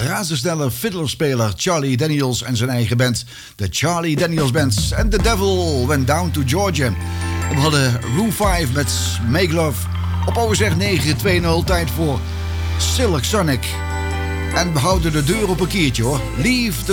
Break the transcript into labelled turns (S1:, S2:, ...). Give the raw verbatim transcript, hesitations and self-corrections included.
S1: razendsnelle fiddlerspeler Charlie Daniels en zijn eigen band, de Charlie Daniels Band. En The Devil Went Down to Georgia. We hadden Room vijf met Make Love. Op overzeg negen twintig, tijd voor Silk Sonic. En we houden de deur op een kiertje hoor. Leave the